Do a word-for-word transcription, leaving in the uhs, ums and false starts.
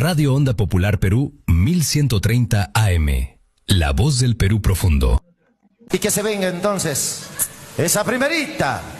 Radio Onda Popular Perú mil ciento treinta A M. La voz del Perú profundo. Y que se venga entonces esa primerita.